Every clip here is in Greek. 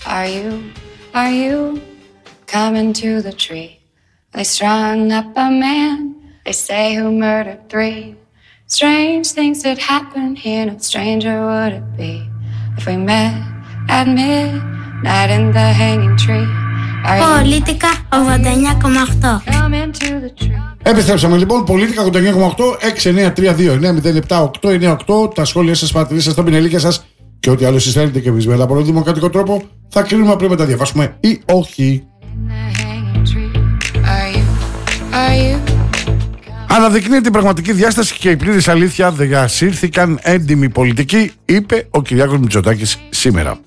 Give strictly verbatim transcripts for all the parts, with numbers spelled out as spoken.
Are you, are you coming to the tree? They strung up a man, they say who murdered three. Strange things that happen here, no stranger would it be if we met at midnight in the hanging tree. Πολίτικα ογδόντα εννιά κόμμα οκτώ. Επιστρέψαμε λοιπόν. Πολίτικα ογδόντα εννιά κόμμα οκτώ, έξι εννιά τρία δύο εννιά μηδέν επτά οκτώ εννιά οκτώ. Τα σχόλια σας, παρατηρήσεις σας, τα πινελίκια σας και ό,τι άλλο συσταίνετε και εμείς με ένα πολύ δημοκρατικό τρόπο θα κρίνουμε πριν να τα διαβάσουμε ή όχι. Αναδεικνύει την πραγματική διάσταση και η πλήρης αλήθεια διασύρθηκαν έντιμοι πολιτικοί, είπε ο Κυριάκος Μητσοτάκης σήμερα.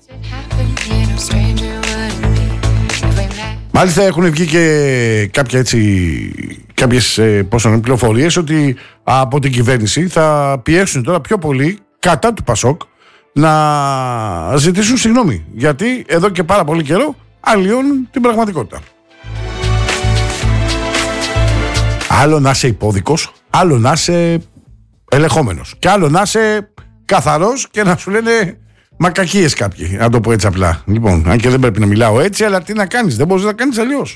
Μάλιστα έχουν βγει και κάποια έτσι, κάποιες πώς είναι, πληροφορίες ότι από την κυβέρνηση θα πιέσουν τώρα πιο πολύ κατά του Πασόκ να ζητήσουν συγγνώμη, γιατί εδώ και πάρα πολύ καιρό αλλοιώνουν την πραγματικότητα. Άλλο να είσαι υπόδικος, άλλο να είσαι ελεγχόμενος και άλλο να είσαι καθαρός και να σου λένε μακακίες κάποιοι, να το πω έτσι απλά. Λοιπόν, αν και δεν πρέπει να μιλάω έτσι, αλλά τι να κάνεις, δεν μπορείς να κάνεις αλλιώς.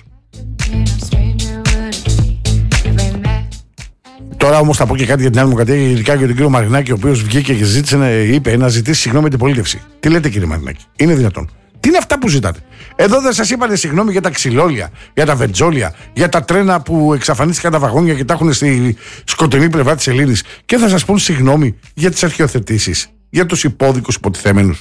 Τώρα όμως θα πω και κάτι για την άλλη Δημοκρατία, ειδικά για τον κύριο Μαρινάκη, ο οποίος βγήκε και ζήτησε, είπε να ζητήσει συγγνώμη την πολίτευση. Τι λέτε κύριε Μαρινάκη, είναι δυνατόν? Τι είναι αυτά που ζητάτε? Εδώ δεν σας είπανε συγγνώμη για τα ξυλόλια, για τα βεντζόλια, για τα τρένα που εξαφανίστηκαν τα βαγόνια και τα έχουν στη σκοτεινή πλευρά της Ελλήνης, και θα σας πούν συγγνώμη για τις αρχαιοθετήσεις, για τους υπόδικους υποτιθέμενους?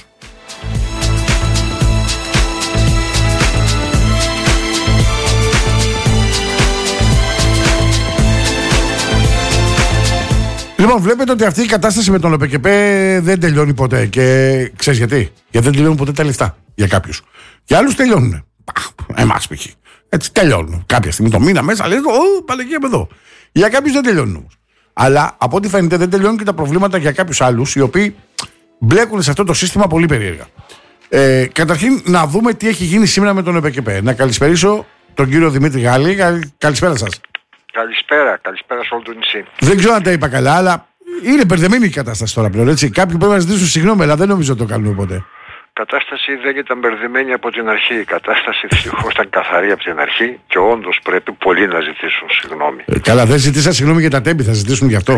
Λοιπόν, βλέπετε ότι αυτή η κατάσταση με τον ΟΠΕΚΕΠΕ δεν τελειώνει ποτέ. Και ξέρεις γιατί? Γιατί δεν τελειώνουν ποτέ τα λεφτά για κάποιους. Για άλλους τελειώνουν. Εμάς π.χ. Έτσι τελειώνουν. Κάποια στιγμή το μήνα μέσα λέει: Ω, Παναγία με εδώ. Για κάποιους δεν τελειώνουν όμως. Αλλά από ό,τι φαίνεται δεν τελειώνουν και τα προβλήματα για κάποιους άλλους, οι οποίοι μπλέκουν σε αυτό το σύστημα πολύ περίεργα. Ε, καταρχήν, να δούμε τι έχει γίνει σήμερα με τον ΟΠΕΚΕΠΕ. Να καλησπερίσω τον κύριο Δημήτρη Γάλλη. Καλησπέρα σας. Καλησπέρα, καλησπέρα σε όλο το νησί. Δεν ξέρω αν τα είπα καλά, αλλά είναι μπερδεμένη η κατάσταση τώρα πλέον. Έτσι. Κάποιοι πρέπει να ζητήσουν συγγνώμη, αλλά δεν νομίζω ότι το κάνουν ποτέ. Η κατάσταση δεν ήταν μπερδεμένη από την αρχή. Η κατάσταση δυστυχώς ήταν καθαρή από την αρχή και όντως πρέπει πολλοί να ζητήσουν συγγνώμη. Ε, καλά, δεν ζητήσαν συγγνώμη για τα τέμπη, θα ζητήσουν γι' αυτό.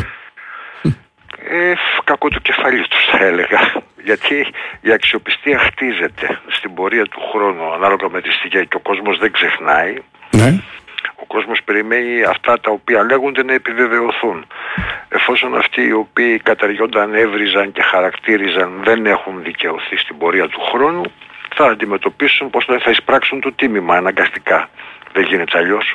Ε, κακό του κεφαλί τους θα έλεγα. Γιατί η αξιοπιστία χτίζεται στην πορεία του χρόνου ανάλογα με τη στιγμή και ο κόσμος δεν ξεχνάει. Ναι. Ο κόσμος περιμένει αυτά τα οποία λέγονται να επιβεβαιωθούν. Εφόσον αυτοί οι οποίοι καταργιόνταν, έβριζαν και χαρακτήριζαν δεν έχουν δικαιωθεί στην πορεία του χρόνου, θα αντιμετωπίσουν πως θα εισπράξουν το τίμημα αναγκαστικά. Δεν γίνεται αλλιώς.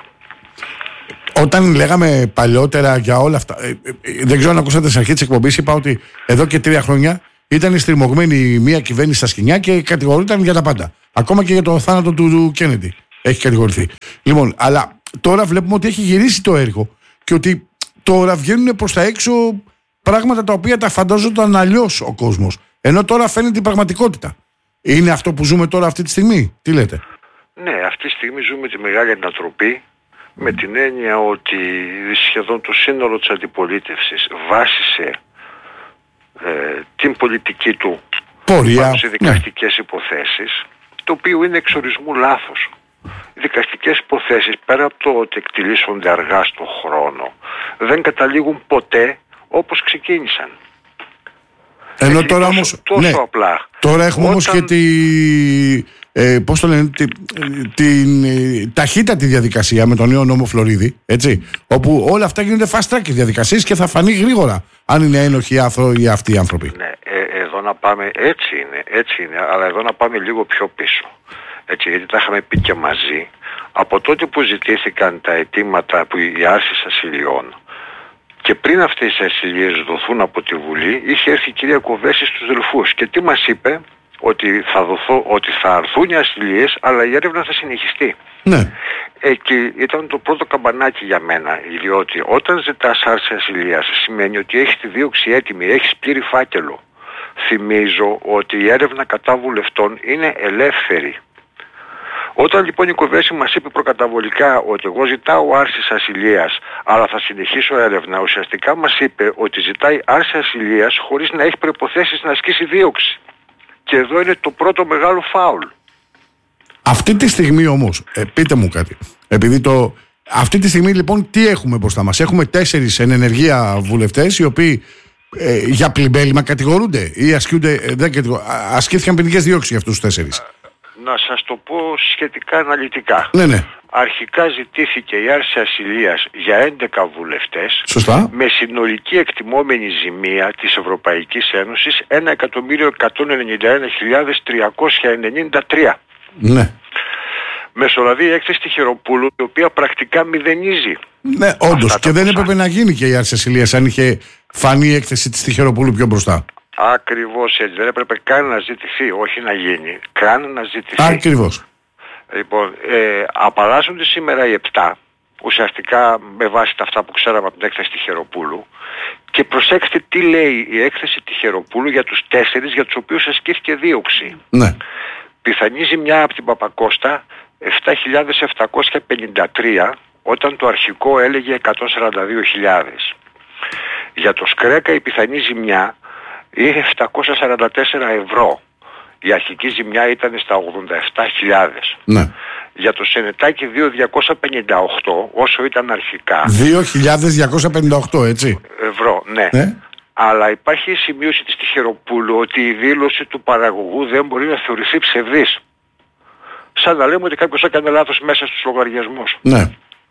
Όταν λέγαμε παλιότερα για όλα αυτά, ε, ε, δεν ξέρω αν ακούσατε στην αρχή της εκπομπής, είπα ότι εδώ και τρία χρόνια ήταν στριμωγμένη μια κυβέρνηση στα σκηνιά και κατηγορούνταν για τα πάντα. Ακόμα και για το θάνατο του Κέννεντι έχει κατηγορηθεί. Λοιπόν, αλλά τώρα βλέπουμε ότι έχει γυρίσει το έργο και ότι τώρα βγαίνουν προς τα έξω πράγματα τα οποία τα φαντάζονταν αλλιώς ο κόσμος. Ενώ τώρα φαίνεται η πραγματικότητα. Είναι αυτό που ζούμε τώρα αυτή τη στιγμή? Τι λέτε? Ναι, αυτή τη στιγμή ζούμε τη μεγάλη ανατροπή, με την έννοια ότι σχεδόν το σύνολο της αντιπολίτευσης βάσισε ε, την πολιτική του πορεία πάνω σε δικαστικές ναι. υποθέσεις, το οποίο είναι εξορισμού λάθος. Οι δικαστικές υποθέσεις, πέρα από το ότι εκτιλήσονται αργά στον χρόνο, δεν καταλήγουν ποτέ όπως ξεκίνησαν. Ενώ έτσι, τώρα τόσο, όμως, τόσο ναι, απλά. Τώρα έχουμε Όταν... όμως και τη, ε, πώς το λένε, τη, την ε, ταχύτατη διαδικασία με τον νέο νόμο Φλωρίδη, έτσι, όπου όλα αυτά γίνονται fast track διαδικασίες και θα φανεί γρήγορα αν είναι ένοχοι ή αυτοί οι άνθρωποι. Ναι, ε, εδώ να πάμε, έτσι είναι, έτσι είναι, αλλά εδώ να πάμε λίγο πιο πίσω. Έτσι, γιατί τα είχαμε πει και μαζί, από τότε που ζητήθηκαν τα αιτήματα που η άρσης ασυλιών και πριν αυτές οι ασυλίες δοθούν από τη Βουλή, είχε έρθει η κυρία Κοβέση στους Δελφούς και τι μας είπε? Ότι θα, δοθώ, ότι θα αρθούν οι ασυλίες, αλλά η έρευνα θα συνεχιστεί. Ναι. Εκεί ήταν το πρώτο καμπανάκι για μένα, διότι όταν ζητάς άρση ασυλίας σημαίνει ότι έχεις τη δίωξη έτοιμη, έχεις πλήρη φάκελο. Θυμίζω ότι η έρευνα κατά βουλευτών είναι ελεύθερη. Όταν λοιπόν η Κοβέση μας είπε προκαταβολικά ότι εγώ ζητάω άρση ασυλίας αλλά θα συνεχίσω έρευνα, ουσιαστικά μας είπε ότι ζητάει άρση ασυλίας χωρίς να έχει προϋποθέσεις να ασκήσει δίωξη. Και εδώ είναι το πρώτο μεγάλο φάουλ. Αυτή τη στιγμή όμως, ε, πείτε μου κάτι. Επειδή το, αυτή τη στιγμή λοιπόν τι έχουμε μπροστά μας? Έχουμε τέσσερις εν ενεργεία βουλευτές οι οποίοι ε, για πλημέλημα κατηγορούνται ή ασκούνται, ε, δεν κατηγορ... ασκήθηκαν ποινικές διώξεις για αυτούς τους τέσσερις. Να σας το πω σχετικά αναλυτικά. Ναι, ναι. Αρχικά ζητήθηκε η άρση ασυλίας για έντεκα βουλευτές. Σωστά. Με συνολική εκτιμόμενη ζημία της Ευρωπαϊκής Ένωσης ένα εκατομμύριο εκατόν ενενήντα ένα χιλιάδες τριακόσια ενενήντα τρία. Ναι. Μεσολαβεί η έκθεση Τυχεροπούλου, η οποία πρακτικά μηδενίζει. Ναι, όντως. Και δεν ποσά. έπρεπε να γίνει και η άρση ασυλίας αν είχε φανεί η έκθεση της Τυχεροπούλου πιο μπροστά. Ακριβώς έτσι. Δεν έπρεπε καν να ζητηθεί, όχι να γίνει. Καν να ζητηθεί. Ακριβώς. Λοιπόν, ε, απαλλάσσονται σήμερα οι επτά, ουσιαστικά με βάση τα αυτά που ξέραμε από την έκθεση Τυχεροπούλου, και προσέξτε τι λέει η έκθεση Τυχεροπούλου για τους τέσσερις για τους οποίους ασκήθηκε δίωξη. Ναι. Πιθανή ζημιά από την Παπακώστα επτά χιλιάδες επτακόσια πενήντα τρία, όταν το αρχικό έλεγε εκατόν σαράντα δύο χιλιάδες. Για το Σκρέκα η πιθανή ζημιά είναι επτακόσια σαράντα τέσσερα ευρώ. Η αρχική ζημιά ήταν στα ογδόντα επτά χιλιάδες. Ναι. Για το Σενετάκι δύο χιλιάδες διακόσια πενήντα οκτώ, όσο ήταν αρχικά. δύο χιλιάδες διακόσια πενήντα οκτώ, έτσι. Ευρώ, ναι. Ναι. Αλλά υπάρχει η σημείωση της Τυχεροπούλου ότι η δήλωση του παραγωγού δεν μπορεί να θεωρηθεί ψευδής. Σαν να λέμε ότι κάποιος έκανε λάθος μέσα στους λογαριασμούς. Ναι.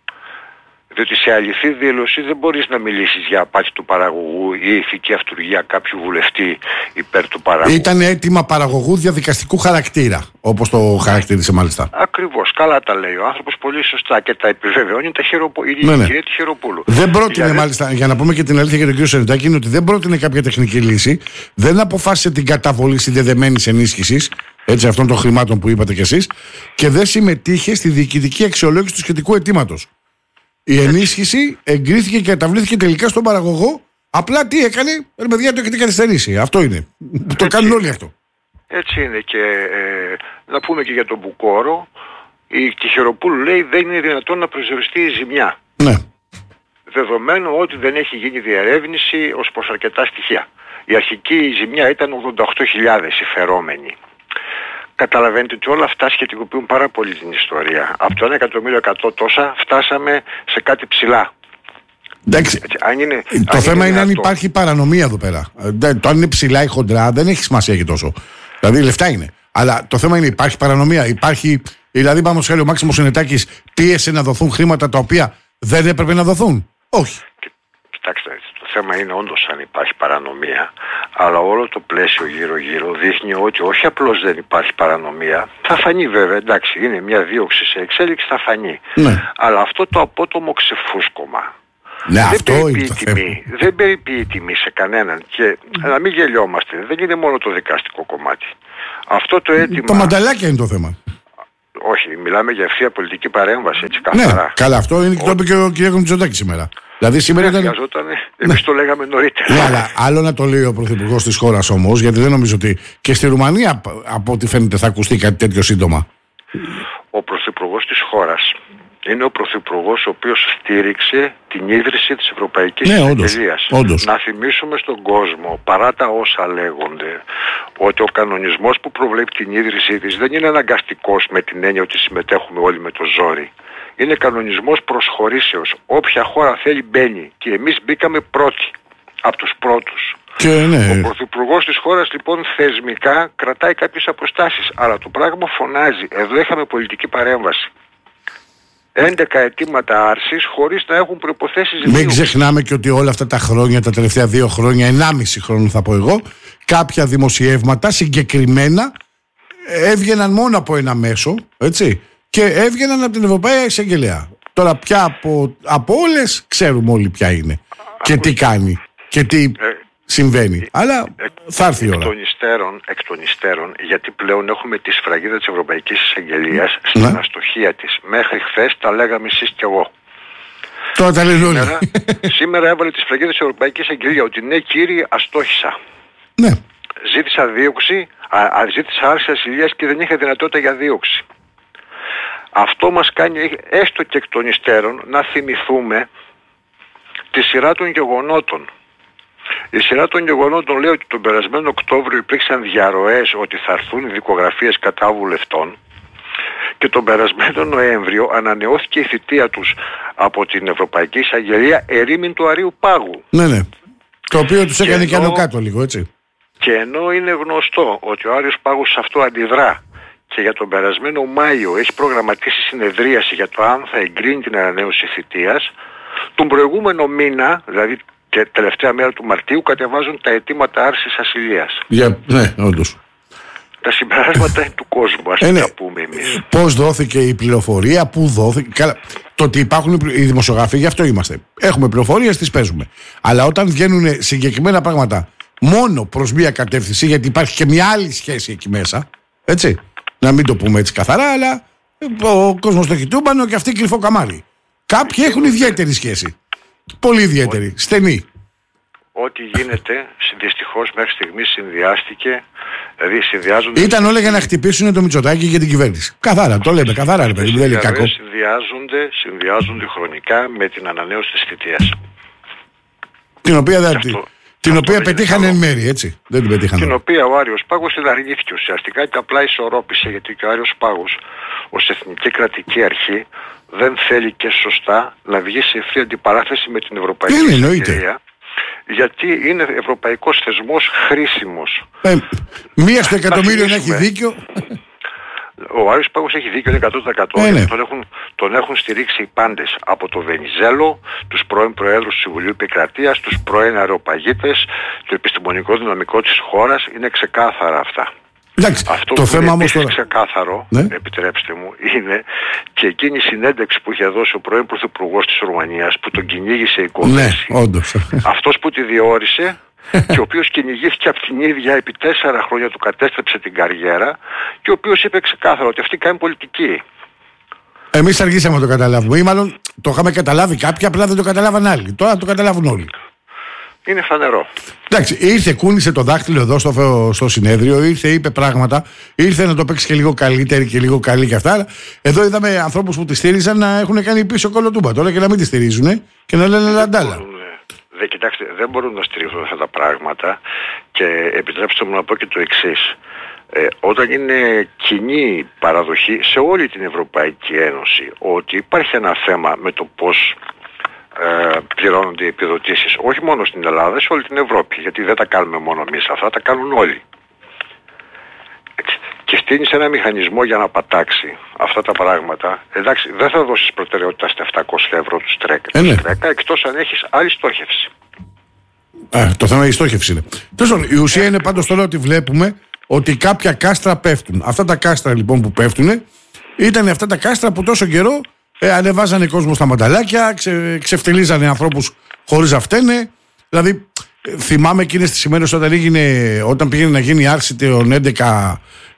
Διότι σε αληθή δήλωση δεν μπορείς να μιλήσεις για απάτη του παραγωγού ή ηθική αυτουργία κάποιου βουλευτή υπέρ του παραγωγού. Ήταν αίτημα παραγωγού διαδικαστικού χαρακτήρα, όπως το χαρακτήρισε μάλιστα. Ακριβώς, καλά τα λέει ο άνθρωπος, πολύ σωστά, και τα επιβεβαιώνει τα χειροπο... η Ναι, ναι. κυρία Τυχεροπούλου. Δεν πρότεινε, Για... μάλιστα, για να πούμε και την αλήθεια για τον κύριο Σενετάκη, είναι ότι δεν πρότεινε κάποια τεχνική λύση, δεν αποφάσισε την καταβολή συνδεδεμένης ενίσχυσης, έτσι, αυτών των χρημάτων που είπατε κι εσείς, και δεν συμμετείχε στη διοικητική αξιολόγηση του σχετικού αιτήματος. Η ενίσχυση εγκρίθηκε και καταβλήθηκε τελικά στον παραγωγό. Απλά τι έκανε, ρε παιδιά, το έχετε καθυστερήσει. Αυτό είναι. Το κάνουν όλοι αυτό. Έτσι είναι. Και ε, να πούμε και για τον Μπουκόρο. Η Τυχεροπούλου λέει δεν είναι δυνατόν να προσδιοριστεί η ζημιά. Ναι. Δεδομένου ότι δεν έχει γίνει διερεύνηση ως προς αρκετά στοιχεία. Η αρχική ζημιά ήταν ογδόντα οκτώ χιλιάδες οι φερόμενοι. Καταλαβαίνετε ότι όλα αυτά σχετικοποιούν πάρα πολύ την ιστορία. Από το ένα εκατομμύριο εκατό τόσα φτάσαμε σε κάτι ψηλά. Εντάξει. Έτσι, αν είναι, το αν θέμα είναι, είναι αν αυτό. υπάρχει παρανομία εδώ πέρα. Ε, το αν είναι ψηλά ή χοντρά δεν έχει σημασία και τόσο. Δηλαδή λεφτά είναι. Αλλά το θέμα είναι, υπάρχει παρανομία. Υπάρχει, δηλαδή, πάμε στο ο Μάξιμος Σενετάκης πίεσε να δοθούν χρήματα τα οποία δεν έπρεπε να δοθούν. Όχι. Κοιτάξτε, το θέμα είναι όντως αν υπάρχει παρανομία, αλλά όλο το πλαίσιο γύρω-γύρω δείχνει ότι όχι απλώς δεν υπάρχει παρανομία, θα φανεί βέβαια, εντάξει, είναι μια δίωξη σε εξέλιξη, θα φανεί. Ναι. Αλλά αυτό το απότομο ξεφούσκωμα Ναι, δεν αυτό περιποιεί είναι το θέμα. τιμή, δεν περιποιεί τιμή σε κανέναν, και να μην γελιόμαστε, δεν είναι μόνο το δικαστικό κομμάτι. Αυτό το αίτημα... Το μανταλάκια είναι το θέμα. Όχι, μιλάμε για ευθεία πολιτική παρέμβαση, έτσι Ναι, καθαρά. καλά, αυτό είναι και το είπε και ο κ. Μητσοτάκης σήμερα. Δηλαδή σήμερα Δεν ήταν. χρειαζόταν, εμείς το λέγαμε νωρίτερα. Ναι, αλλά άλλο να το λέει ο πρωθυπουργός της χώρας όμως, γιατί δεν νομίζω ότι και στη Ρουμανία από ό,τι φαίνεται θα ακουστεί κάτι τέτοιο σύντομα. Ο πρωθυπουργός της χώρας είναι ο πρωθυπουργός ο οποίος στήριξε την ίδρυση της Ευρωπαϊκής Ναι, όντως, Εισαγγελίας. όντως. Να θυμίσουμε στον κόσμο, παρά τα όσα λέγονται, ότι ο κανονισμός που προβλέπει την ίδρυσή της δεν είναι αναγκαστικός με την έννοια ότι συμμετέχουμε όλοι με το ζόρι. Είναι κανονισμός προσχωρήσεως. Όποια χώρα θέλει μπαίνει, και εμείς μπήκαμε πρώτοι, από τους πρώτους. Και ναι. Ο πρωθυπουργός της χώρας λοιπόν θεσμικά κρατάει κάποιες αποστάσεις, αλλά το πράγμα φωνάζει. Εδώ είχαμε πολιτική παρέμβαση. έντεκα αιτήματα άρσης χωρίς να έχουν προϋποθέσεις Μην δίωξης. ξεχνάμε και ότι όλα αυτά τα χρόνια, τα τελευταία δύο χρόνια, ενάμιση χρόνο θα πω εγώ, κάποια δημοσιεύματα συγκεκριμένα έβγαιναν μόνο από ένα μέσο, έτσι, και έβγαιναν από την Ευρωπαϊκή Εισαγγελία. Τώρα πια από, από όλες ξέρουμε όλοι ποια είναι και τι κάνει και τι Ε, συμβαίνει. Αλλά θα έρθει η εκ ώρα. των υστέρων, εκ των υστέρων, γιατί πλέον έχουμε τη σφραγίδα της Ευρωπαϊκής Εισαγγελίας στην Ναι. αναστοχία της. Μέχρι χθες τα λέγαμε εσείς και εγώ. Τώρα τα λένε όλοι. Σήμερα, σήμερα έβαλε τη σφραγίδα της Ευρωπαϊκής Εισαγγελίας ότι ναι κύριε, αστόχησα. Ναι. Ζήτησα δίωξη, α, α, ζήτησα άρση ασυλίας και δεν είχα δυνατότητα για δίωξη. Αυτό μας κάνει έστω και εκ των υστέρων να θυμηθούμε τη σειρά των γεγονότων. Η σειρά των γεγονότων λέει ότι τον περασμένο Οκτώβριο υπήρξαν διαρροές ότι θα έρθουν δικογραφίες κατά βουλευτών, και τον περασμένο Νοέμβριο ανανεώθηκε η θητεία τους από την Ευρωπαϊκή Εισαγγελία ερήμην του Αρείου Πάγου. Ναι, ναι. Το οποίο τους έκανε και ενώ, άνω κάτω λίγο, έτσι. Και ενώ είναι γνωστό ότι ο Άριος Πάγος σε αυτό αντιδρά και για τον περασμένο Μάιο έχει προγραμματίσει συνεδρίαση για το αν θα εγκρίνει την ανανέωση θητείας, τον προηγούμενο μήνα, δηλαδή και τελευταία μέρα του Μαρτίου, κατεβάζουν τα αιτήματα άρσης ασυλίας. Για, ναι, όντως. Τα συμπεράσματα είναι του κόσμου, ας ε, ναι. τα πούμε εμείς. Πώς δόθηκε η πληροφορία, πού δόθηκε. Καλά, το ότι υπάρχουν οι δημοσιογράφοι, γι' αυτό είμαστε. Έχουμε πληροφορίες, τις παίζουμε. Αλλά όταν βγαίνουν συγκεκριμένα πράγματα μόνο προς μία κατεύθυνση, γιατί υπάρχει και μια άλλη σχέση εκεί μέσα, έτσι. Να μην το πούμε έτσι καθαρά, αλλά ο κόσμος το έχει τούμπανο και αυτοί κρυφό καμάρι. Κάποιοι έχουν ιδιαίτερη σχέση. Πολύ ιδιαίτερη, στενή. Ό,τι γίνεται, δυστυχώς μέχρι στιγμής συνδυάστηκε, δηλαδή συνδυάζονται... Ήταν όλα για να χτυπήσουν το Μητσοτάκη και την κυβέρνηση. Καθάρα, το λέμε, καθαρά ρε παιδί, δεν είναι κακό. Συνδυάζονται, συνδυάζονται χρονικά με την ανανέωση της θητείας. Την οποία, δεν, αυτό, την αυτό οποία πετύχανε εν μέρη, έτσι. Δεν την πετύχανε. Την οποία ο Άριος Πάγος την αρνήθηκε ουσιαστικά και απλά ισορρόπησε, γιατί και ο Άριος Πάγος ως εθνική κρατική αρχή δεν θέλει και σωστά να βγει σε ευθεία αντιπαράθεση με την Ευρωπαϊκή Εισαγγελία. Γιατί είναι ευρωπαϊκός θεσμός χρήσιμος. Ε, μία στο εκατομμύριο να έχει δίκιο. Ο Άριος Πάγος έχει δίκιο, είναι εκατό τοις εκατό. Ε, ναι. τον, έχουν, τον έχουν στηρίξει οι πάντες. Από το Βενιζέλο, τους πρώην Προέδρους του Συμβουλίου Επικρατείας, τους πρώην αεροπαγίτες, το επιστημονικό δυναμικό της χώρας. Είναι ξεκάθαρα αυτά. Εντάξει, αυτό το που θέμα είναι όμως τώρα... ξεκάθαρο, ναι. επιτρέψτε μου, είναι και εκείνη η συνέντευξη που είχε δώσει ο πρώην Πρωθυπουργός της Ρουμανίας, που τον κυνήγησε η κόβεση. Ναι, όντως. Αυτός που τη διόρισε και ο οποίος κυνηγήθηκε από την ίδια, επί τέσσερα χρόνια του κατέστρεψε την καριέρα και ο οποίος είπε ξεκάθαρα ότι αυτή κάνει πολιτική. Εμείς αργήσαμε να το καταλάβουμε, ή μάλλον το είχαμε καταλάβει κάποιοι, απλά δεν το καταλάβαν άλλοι. Τώρα το καταλάβουν όλοι. Είναι φανερό. Εντάξει, ήρθε, κούνησε το δάχτυλο εδώ στο, στο συνέδριο, ήρθε, είπε πράγματα, ήρθε να το παίξει και λίγο καλύτερη και λίγο καλή και αυτά. Εδώ είδαμε ανθρώπους που τη στήριζαν να έχουν κάνει πίσω κολοτούμπα τώρα και να μην τη στηρίζουν και να λένε λαντάλα. Δεν, κοιτάξτε, δεν μπορούν να στηρίξουν αυτά τα πράγματα και επιτρέψτε μου να πω και το εξής. Ε, όταν είναι κοινή παραδοχή σε όλη την Ευρωπαϊκή Ένωση ότι υπάρχει ένα θέμα με το πώς ε, πληρώνονται οι επιδοτήσεις, όχι μόνο στην Ελλάδα, σε όλη την Ευρώπη, γιατί δεν τα κάνουμε μόνο εμείς αυτά, τα κάνουν όλοι. Και στείνεις ένα μηχανισμό για να πατάξει αυτά τα πράγματα. Εντάξει, δεν θα δώσεις προτεραιότητα στα επτακόσια ευρώ του στρέκα, ε, ναι. εκτός αν έχεις άλλη στόχευση. Α, το θέμα η στόχευση είναι. Τόσο, η ουσία είναι πάντως τώρα ότι βλέπουμε ότι κάποια κάστρα πέφτουν. Αυτά τα κάστρα λοιπόν που πέφτουν ήταν αυτά τα κάστρα που τόσο καιρό ε, ανεβάζανε κόσμο στα μανταλάκια, ξε, ξεφτελίζανε ανθρώπους χωρίς να φταίνε. Δηλαδή θυμάμαι εκείνες τις ημέρες όταν, έγινε, όταν πήγαινε να γίνει η άρση των έντεκα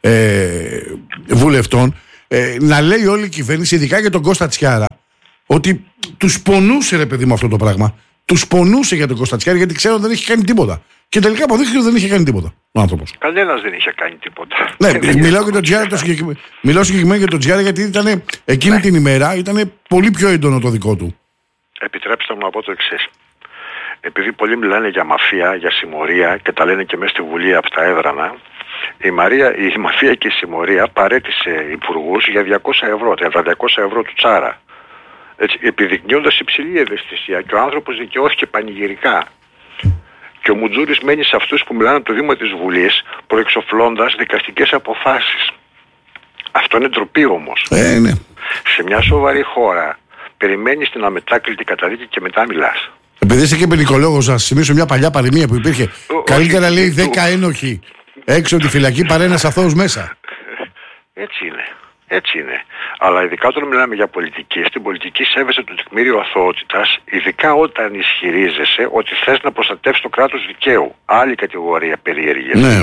ε, βουλευτών, ε, να λέει όλη η κυβέρνηση, ειδικά για τον Κώστα Τσιάρα, ότι τους πονούσε ρε παιδί μου αυτό το πράγμα. Τους πονούσε για τον Κώστα Τσιάρα γιατί ξέρω δεν έχει κάνει τίποτα. Και τελικά αποδείχθηκε ότι δεν είχε κάνει τίποτα ο άνθρωπος. Κανένας δεν είχε κάνει τίποτα. Ναι, μιλάω για τον Τσιάρα το συγκεκριμένο. Μιλάω συγκεκριμένα για τον Τσιάρα γιατί ήταν εκείνη ναι. την ημέρα ήταν πολύ πιο έντονο το δικό του. Επιτρέψτε μου να πω το εξής. Επειδή πολλοί μιλάνε για μαφία, για συμμορία και τα λένε και μέσα στη Βουλή από τα έδρανα, η, Μαρία, η μαφία και η συμμορία παρέτησε υπουργούς για διακόσια ευρώ, για τα διακόσια ευρώ του Τσάρα. Έτσι, επιδεικνύοντας υψηλή ευαισθησία και ο άνθρωπος δικαιώθηκε πανηγυρικά. Και ο Μουτζούρης μένει σε αυτούς που μιλάνε από το Δήμο της Βουλής προεξοφλώντας δικαστικές αποφάσεις. Αυτό είναι ντροπή όμως. Ε, ναι. Σε μια σοβαρή χώρα περιμένεις την αμετάκλητη καταδίκη και μετά μιλάς. Επειδή είσαι και ποινικολόγος, να σημίσω μια παλιά παροιμία που υπήρχε. Ο, Καλύτερα όχι, λέει δέκα ένοχοι έξω τη φυλακή παρά ένας αθώος μέσα. Έτσι είναι. Έτσι είναι. Αλλά ειδικά όταν μιλάμε για πολιτική, στην πολιτική σέβεσαι το τεκμήριο αθωότητας, ειδικά όταν ισχυρίζεσαι ότι θες να προστατεύσεις το κράτος δικαίου. Άλλη κατηγορία περίεργη. Ναι.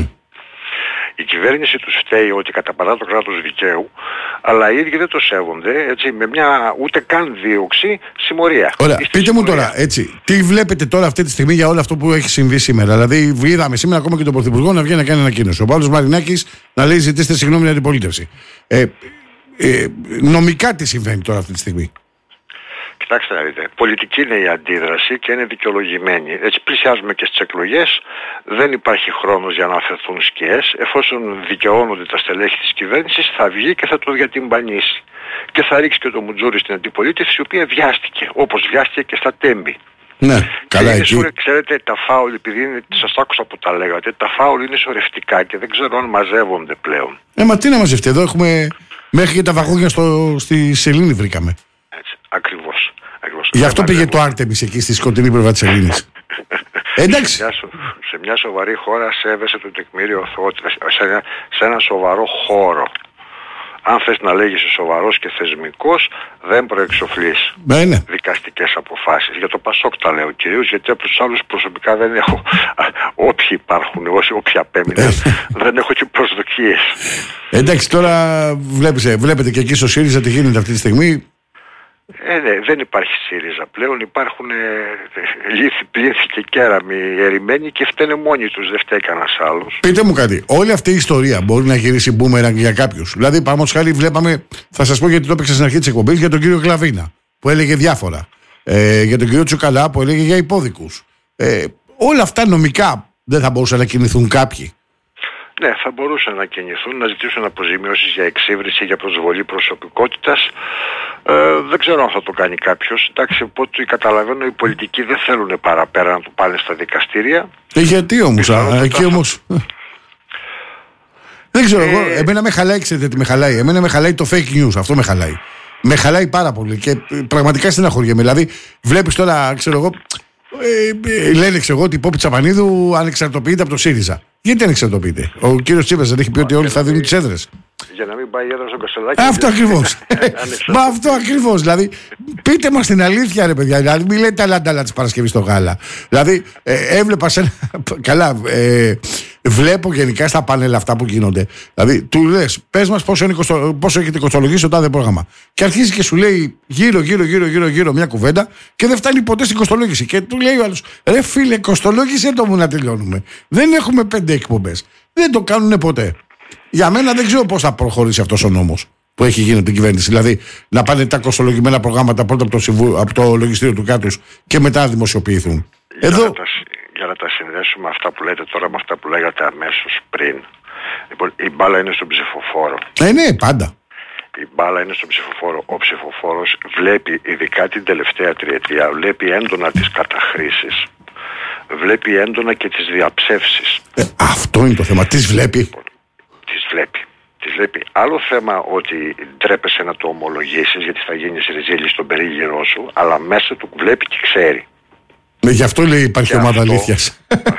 Η κυβέρνηση τους φταίει ότι καταπατά το κράτος δικαίου, αλλά οι ίδιοι δεν το σέβονται, έτσι, με μια ούτε καν δίωξη συμμορία. Ωραία, πείτε συμμορία. Μου τώρα, έτσι, τι βλέπετε τώρα αυτή τη στιγμή για όλο αυτό που έχει συμβεί σήμερα. Δηλαδή, είδαμε σήμερα ακόμα και τον Πρωθυπουργό να βγαίνει να κάνει ανακοίνωση. Ο Παύλος Μαρινάκης να λέει: ζητήστε συγγνώμη την αντιπολίτευση. Ε, ε, νομικά τι συμβαίνει τώρα αυτή τη στιγμή? Κοιτάξτε να δείτε, πολιτική είναι η αντίδραση και είναι δικαιολογημένη. Έτσι πλησιάζουμε και στις εκλογές, δεν υπάρχει χρόνος για να αφαιθούν σκιές. Εφόσον δικαιώνονται τα στελέχη της κυβέρνησης, θα βγει και θα το διατυμπανίσει. Και θα ρίξει και το μουτζούρι στην αντιπολίτευση, η οποία βιάστηκε, όπως βιάστηκε και στα Τέμπη. Ναι, καλά και εκεί. Είναι, ξέρετε, τα φάουλ, επειδή είναι, σας άκουσα που τα λέγατε, τα φάουλ είναι σωρευτικά και δεν ξέρω αν μαζεύονται πλέον. Ε, μα τι να μαζευτεί, εδώ έχουμε μέχρι και τα βαγόνια στο, στη Σελήνη βρήκαμε. Έτσι, ακριβώς. ακριβώς. Γι' αυτό πήγε το Άρτεμις εκεί στη σκοτεινή πλευρά της Σελήνης. Εντάξει. Σε μια, σο, σε μια σοβαρή χώρα σέβεσαι το τεκμήριο οθότητας, σε ένα, σε ένα σοβαρό χώρο. Αν θες να λέγεις σοβαρός και θεσμικός, δεν προεξοφλείς ναι, ναι. δικαστικές αποφάσεις. Για το Πασόκ τα λέω κυρίως, γιατί από τους άλλους προσωπικά δεν έχω, όποιοι υπάρχουν, όποιοι απέμειναν, δεν έχω και προσδοκίες. Εντάξει, τώρα βλέπεις, βλέπετε και εκεί στο ΣΥΡΙΖΑ τι γίνεται αυτή τη στιγμή. Ε, ναι, δεν υπάρχει ΣΥΡΙΖΑ πλέον, υπάρχουν ε, λύθη, πλήθη και κέραμοι ερημένοι και φταίνε μόνοι τους, δεν φταίει κανένας άλλος. Πείτε μου κάτι, όλη αυτή η ιστορία μπορεί να γυρίσει μπούμεραγκ για κάποιους? Δηλαδή, πάμε ως χάρη, βλέπαμε, θα σας πω γιατί το έπαιξα στην αρχή της εκπομπής, για τον κύριο Κλαβίνα που έλεγε διάφορα. Ε, για τον κύριο Τσουκαλά που έλεγε για υπόδικους. Ε, όλα αυτά νομικά δεν θα μπορούσαν να κινηθούν κάποιοι? Ναι, θα μπορούσαν να κινηθούν, να ζητήσουν αποζημιώσεις για εξύβριση, για προσβολή προσωπικότητας. Ε, δεν ξέρω αν θα το κάνει κάποιος. Εντάξει, από ό,τι καταλαβαίνω, οι πολιτικοί δεν θέλουν παραπέρα να το πάνε στα δικαστήρια. Ε, γιατί όμως, α, εκεί όμως... δεν ξέρω, ε... εγώ, εμένα με χαλάει, ξέρετε τι με χαλάει. Εμένα με χαλάει το fake news, αυτό με χαλάει. Με χαλάει πάρα πολύ και πραγματικά στεναχωριέμαι. Δηλαδή, βλέπεις τώρα, ξέρω εγώ, ε, ε, λένε ξέρω εγώ ότι η Πόπη Τσαπανίδου ανεξαρτοποιείται από το ΣΥΡΙΖΑ. Γιατί ανεξαρτοποιείται? Ο κύριος Τσίπρας δεν έχει πει ότι όλοι θα δίνουν τις έδρες? Για να μην πάει η έδρα στον Κασελάκη. Αυτό ακριβώς. Μα αυτό ακριβώς. Δηλαδή, πείτε μας την αλήθεια, ρε παιδιά. Δηλαδή, μην λέτε τα λαντάλα της Παρασκευής στο γάλα. Δηλαδή, ε, έβλεπα σε ένα. Καλά, ε, βλέπω γενικά στα πάνελ αυτά που γίνονται. Δηλαδή, του λες, πες μας πόσο, είναι, πόσο έχετε κοστολογήσει το τάδε πρόγραμμα. Και αρχίζει και σου λέει γύρω, γύρω, γύρω, γύρω, γύρω μια κουβέντα και δεν φτάνει ποτέ στην κοστολόγηση. Και του λέει ο άλλος, ρε φίλε, κοστολόγησε το μου να τελειώνουμε. Δεν έχουμε πέντε εκπομπές. Δεν το κάνουν ποτέ. Για μένα δεν ξέρω πώς θα προχωρήσει αυτός ο νόμος που έχει γίνει από την κυβέρνηση. Δηλαδή να πάνε τα κοστολογημένα προγράμματα πρώτα από το, συμβου... από το λογιστήριο του κράτους και μετά να δημοσιοποιηθούν. Για, Εδώ... να τα, για να τα συνδέσουμε αυτά που λέτε τώρα με αυτά που λέγατε αμέσως πριν. Λοιπόν, η μπάλα είναι στον ψηφοφόρο. Ε, ναι, πάντα. Η μπάλα είναι στον ψηφοφόρο. Ο ψηφοφόρος βλέπει, ειδικά την τελευταία τριετία, βλέπει έντονα τις καταχρήσεις. Βλέπει έντονα και τις διαψεύσεις. Ε, αυτό είναι το θέμα. Τις βλέπει. Λοιπόν, τις βλέπει. Τις βλέπει. Άλλο θέμα ότι ντρέπεσαι να το ομολογήσεις γιατί θα γίνεις ριζίλη στον περίγυρό σου, αλλά μέσα του βλέπει και ξέρει. Ε, γι' αυτό λέει υπάρχει ομάδα αυτό... αλήθειας.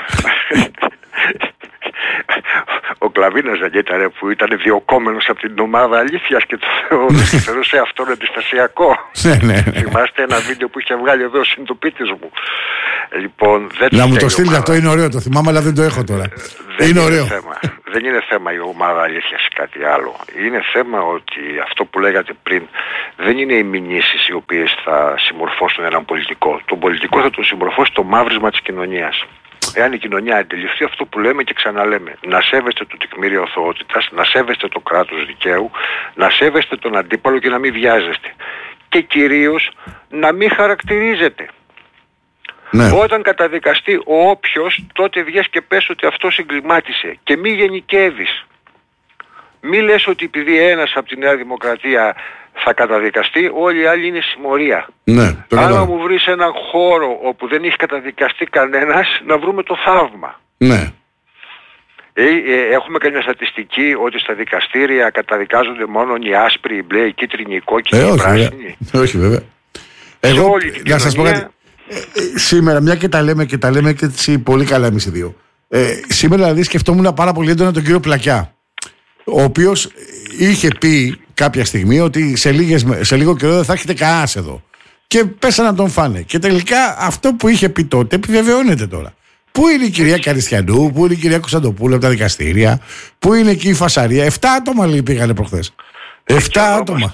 Ο Κλαβίνας δεν ήταν που ήταν διοκόμενος από την ομάδα αλήθειας και το θεωρούσε αυτόν αντιστασιακό. Ναι, ναι, ναι. Θυμάστε ένα βίντεο που είχε βγάλει εδώ ο συντοπίτης μου. Λοιπόν, δεν να μου το στείλει αυτό, είναι ωραίο, το θυμάμαι, αλλά δεν το έχω τώρα. Δεν είναι είναι ωραίο. Θέμα. Δεν είναι θέμα η ομάδα αλήθειας ή κάτι άλλο. Είναι θέμα ότι αυτό που λέγατε πριν δεν είναι οι μηνύσεις οι οποίες θα συμμορφώσουν έναν πολιτικό. Τον πολιτικό θα τον συμμορφώσει το μαύρισμα της κοινωνίας. Εάν η κοινωνία αντιληφθεί αυτό που λέμε και ξαναλέμε, να σέβεστε το τεκμήριο αθωότητας, να σέβεστε το κράτος δικαίου, να σέβεστε τον αντίπαλο και να μην βιάζεστε. Και κυρίως να μην χαρακτηρίζετε. Ναι. Όταν καταδικαστεί ο όποιος, τότε βγες και πες ότι αυτό εγκλημάτισε και μη γενικεύεις. Μη λες ότι επειδή ένας από τη Νέα Δημοκρατία θα καταδικαστεί, όλοι οι άλλοι είναι συμμορία. Ναι, άμα μου βρεις έναν χώρο όπου δεν έχει καταδικαστεί κανένας, να βρούμε το θαύμα. Ναι. Ε, ε, έχουμε καμιά στατιστική ότι στα δικαστήρια καταδικάζονται μόνο οι άσπροι, οι μπλε, οι κίτρινοι, οι κόκκινοι, ε, οι όχι, πράσινοι. Βέβαια. Όχι βέβαια. Εγώ, να σας πω κάτι. Ε, ε, σήμερα, μια και τα λέμε και τα λέμε και έτσι πολύ καλά εμείς οι δύο. Ε, σήμερα δηλαδή σκεφτόμουν πάρα πολύ έντονα τον κύριο Πλακιά, ο οποίος είχε πει κάποια στιγμή ότι σε, λίγες, σε λίγο καιρό δεν θα έχετε κανένας εδώ. Και πέσανε να τον φάνε. Και τελικά αυτό που είχε πει τότε επιβεβαιώνεται τώρα. Πού είναι η κυρία Καριστιανού, πού είναι η κυρία Κωνσταντοπούλου από τα δικαστήρια, πού είναι εκεί η φασαρία. Εφτά άτομα λέει πήγανε προχθές. Εφτά άτομα.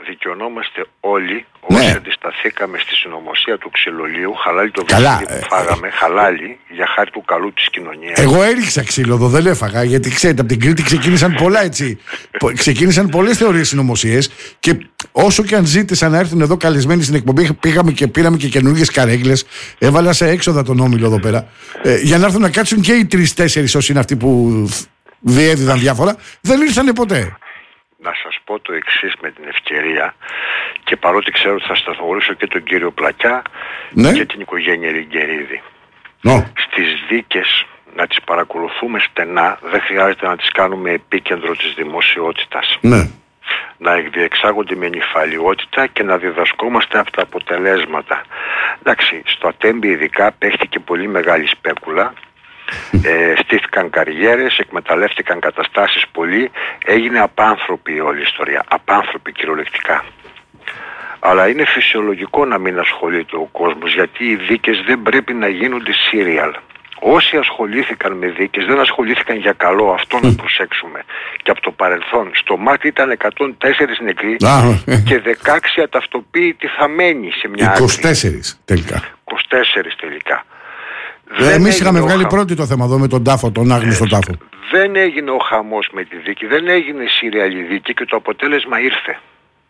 δικαιωνόμαστε όλοι Ναι. όσοι αντισταθήκαμε στη συνωμοσία του ξυλολίου, χαλάλι το Καλά, βιβλίο που ε, φάγαμε, χαλάλι για χάρη του καλού της κοινωνίας. Εγώ έριξα ξύλο εδώ, δεν έφαγα, γιατί ξέρετε, από την Κρήτη ξεκίνησαν πολλά έτσι. πο- ξεκίνησαν πολλές θεωρίες συνωμοσίες και όσο και αν ζήτησαν να έρθουν εδώ καλεσμένοι στην εκπομπή, πήγαμε και πήραμε και καινούργιες καρέγκλες. Έβαλα σε έξοδα τον Όμιλο εδώ πέρα. Ε, για να έρθουν να κάτσουν και οι τρεις-τέσσερις όσοι είναι αυτοί που διέδιδαν διάφορα. Δεν ήρθανε ποτέ. Να σας πω το εξής με την ευκαιρία, και παρότι ξέρω ότι θα σταθμολογήσω και τον κύριο Πλακιά Ναι. και την οικογένεια Ριγκερίδη. Νο. Στις δίκες να τις παρακολουθούμε στενά, δεν χρειάζεται να τις κάνουμε επίκεντρο της δημοσιότητας. Ναι. Να διεξάγονται με νυφαλιότητα και να διδασκόμαστε από τα αποτελέσματα. Εντάξει, στο Ατέμπι ειδικά παίχτηκε πολύ μεγάλη σπέκουλα. Ε, στήθηκαν καριέρες, εκμεταλλεύτηκαν καταστάσεις πολύ, έγινε απάνθρωπη η όλη ιστορία, απάνθρωπη κυριολεκτικά. Αλλά είναι φυσιολογικό να μην ασχολείται ο κόσμος, γιατί οι δίκες δεν πρέπει να γίνονται serial. Όσοι ασχολήθηκαν με δίκες δεν ασχολήθηκαν για καλό, αυτό να προσέξουμε. Και από το παρελθόν, στο μάτι ήταν εκατόν τέσσερα νεκροί Α, και δεκαέξι αταυτοποίητοι θαμένοι σε μια άκρη. είκοσι τέσσερα τελικά. είκοσι τέσσερα τελικά. Ε, Δεν εμείς είχαμε έγινε ο βγάλει χα- πρώτη το θέμα εδώ με τον τάφο, τον άγνωστο τάφο. Δεν έγινε ο χαμός με τη δίκη, δεν έγινε σύριαλη δίκη και το αποτέλεσμα ήρθε.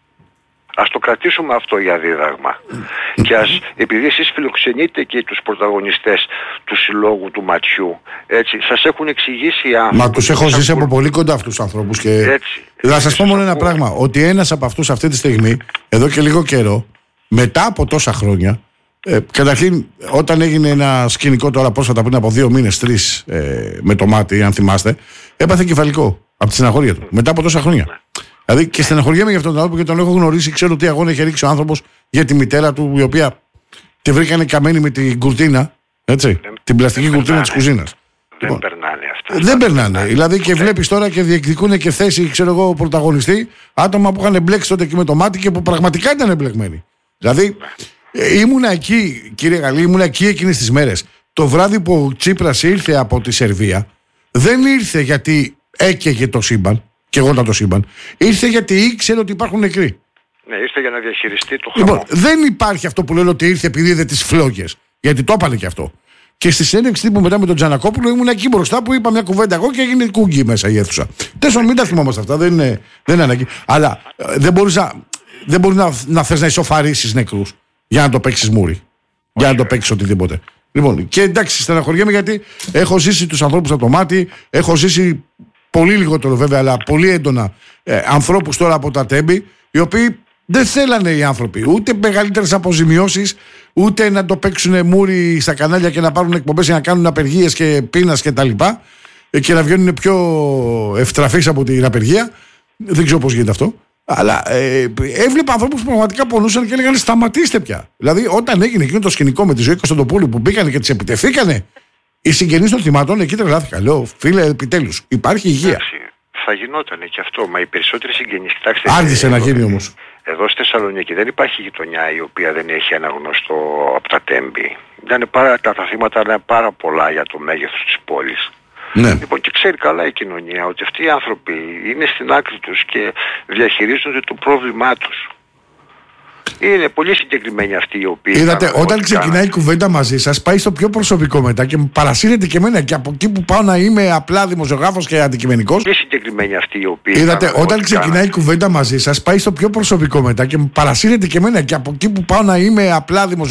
Ας το κρατήσουμε αυτό για δίδαγμα. Και ας, επειδή εσείς φιλοξενείτε και τους πρωταγωνιστές του συλλόγου του ματιού, έτσι, σας έχουν εξηγήσει οι άνθρωποι. Μα τους έχω σας ζήσει από ακού- πολύ κοντά αυτούς τους ανθρώπους και Έτσι. θα σας πω μόνο ένα ακούω. πράγμα, ότι ένας από αυτούς αυτή τη στιγμή, εδώ και λίγο καιρό, μετά από τόσα χρόνια, ε, καταρχήν όταν έγινε ένα σκηνικό τώρα πρόσφατα πριν από δύο μήνες, τρεις, ε, με το μάτι, αν θυμάστε, έπαθε κεφαλικό από τη στεναχώρια του, μετά από τόσα χρόνια. Δηλαδή και στεναχωριέμαι για αυτόν τον άνθρωπο και τον έχω γνωρίσει, ξέρω τι αγώνα έχει ρίξει ο άνθρωπος για τη μητέρα του, η οποία τη βρήκανε καμένη με την κουρτίνα, έτσι, Δεν- την πλαστική δεν κουρτίνα της περνάνε. κουζίνας. Δεν Λοιπόν, περνάνε αυτά. Δεν περνάνε. Δηλαδή και βλέπει τώρα και διεκδικούν και θέση, ξέρω εγώ, πρωταγωνιστή άτομα που είχαν μπλέξει τότε εκεί με το μάτι και που πραγματικά ήταν εμπλεγμένοι. Δηλαδή ε, ήμουνα εκεί, κύριε Γαλλή, ήμουνα εκεί εκείνες τις μέρες. Το βράδυ που ο Τσίπρας ήρθε από τη Σερβία, δεν ήρθε γιατί έκαιγε το σύμπαν και εγώ το σύμπαν. Ήρθε γιατί ήξερε ότι υπάρχουν νεκροί. Ναι, ήρθε για να διαχειριστεί το χαμό. Λοιπόν, δεν υπάρχει αυτό που λένε ότι ήρθε επειδή είδε τις φλόγες. Γιατί το έπανε και αυτό. Και στη συνέντευξη τύπου μετά με τον Τζανακόπουλο ήμουν εκεί μπροστά που είπα μια κουβέντα εγώ και έγινε κούγκι μέσα η αίθουσα. Τέσσερα, μην τα θυμόμαστε αυτά, δεν είναι, δεν είναι ανάγκη. Αλλά ε, δεν μπορείς να, δεν μπορείς να, να θες να ισοφαρίσεις νεκρούς για να το παίξεις μούρι. Για να το παίξεις οτιδήποτε. Λοιπόν, και εντάξει, στεναχωριέμαι γιατί έχω ζήσει τους ανθρώπους από το μάτι, έχω ζήσει πολύ λιγότερο βέβαια, αλλά πολύ έντονα ε, ανθρώπους τώρα από τα Τέμπη, οι οποίοι δεν θέλανε οι άνθρωποι ούτε μεγαλύτερες αποζημιώσεις, ούτε να το παίξουν μούρι στα κανάλια και να πάρουν εκπομπές για να κάνουν απεργίες και πείνας και τα λοιπά ε, και να βγαίνουν πιο ευτραφείς από την απεργία. Δεν ξέρω πώς γίνεται αυτό. Αλλά ε, έβλεπα ανθρώπους που πραγματικά πονούσαν και έλεγαν σταματήστε πια. Δηλαδή, όταν έγινε εκείνο το σκηνικό με τη Ζωή Κωνσταντοπούλου που μπήκανε και τις επιτεθήκανε, οι συγγενείς των θυμάτων εκεί τρελάθηκαν. Λέω, φίλε, επιτέλους, υπάρχει υγεία. Εντάξει, θα γινόταν και αυτό, μα οι περισσότεροι συγγενείς, κοιτάξτε. Άργησε εδώ- να γίνει όμως. Εδώ στη Θεσσαλονίκη δεν υπάρχει γειτονιά η οποία δεν έχει ένα γνωστό από τα Τέμπη. Ήταν πάρα, τα θύματα είναι πάρα πολλά για το μέγεθος της πόλης. Ναι. Λοιπόν, και ξέρει καλά η κοινωνία ότι αυτοί οι άνθρωποι είναι στην άκρη τους και διαχειρίζονται το πρόβλημά τους. Είναι πολύ συγκεκριμένοι αυτοί οι οποίοι... Είδατε, κάνουν όταν ό,τι ξεκινάει κάνανε. η κουβέντα μαζί σας, πάει στο πιο προσωπικό μετά και μου παρασύρεται και εμένα. Και από εκεί που πάω να είμαι απλά δημοσιογράφος και αντικειμενικός. Πολύ συγκεκριμένοι αυτοί οι οποίοι... Είδατε, κάνουν όταν ό,τι ξεκινάει κάνανε. η κουβέντα μαζί σας, πάει στο πιο προσωπικό μετά και μου παρασύρεται και εμένα. Και από εκεί που πάω να είμαι απλά δημοσιογράφος.